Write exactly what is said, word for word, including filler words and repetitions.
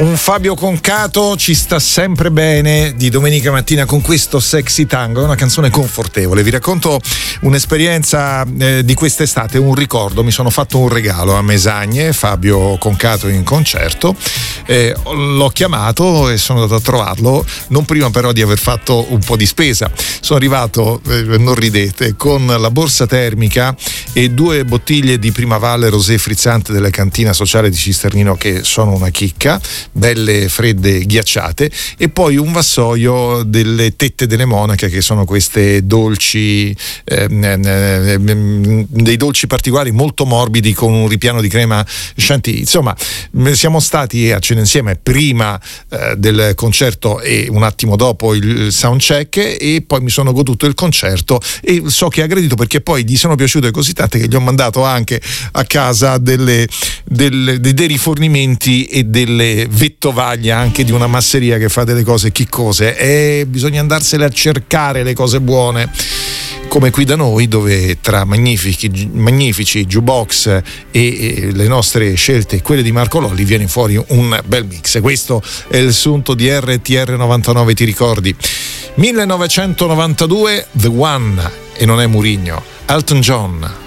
Un Fabio Concato ci sta sempre bene di domenica mattina con questo Sexy Tango, una canzone confortevole. Vi racconto un'esperienza eh, di quest'estate, un ricordo. Mi sono fatto un regalo a Mesagne, Fabio Concato in concerto, eh, l'ho chiamato e sono andato a trovarlo, non prima però di aver fatto un po' di spesa. Sono arrivato, eh, non ridete, con la borsa termica e due bottiglie di Primavalle rosé frizzante della cantina sociale di Cisternino, che sono una chicca, belle fredde ghiacciate, e poi un vassoio delle Tette delle Monache, che sono queste dolci ehm, ehm, dei dolci particolari molto morbidi con un ripiano di crema chantilly. Insomma, siamo stati a cena insieme prima eh, del concerto e un attimo dopo il soundcheck, e poi mi sono goduto il concerto e so che ha gradito, perché poi gli sono piaciute così tante che gli ho mandato anche a casa delle, delle, dei rifornimenti e delle vettovaglia anche di una masseria che fa delle cose chiccose, e bisogna andarsene a cercare le cose buone, come qui da noi, dove tra magnifici, magnifici jukebox e, e le nostre scelte e quelle di Marco Lolli viene fuori un bel mix. Questo è il sunto di R T R novantanove, ti ricordi? millenovecentonovantadue, The One, e non è Mourinho, Elton John.